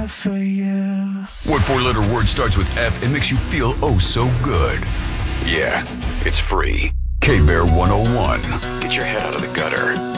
for you. What four-letter word starts with F and makes you feel oh so good? Yeah, it's free. K-Bear 101. Get your head out of the gutter.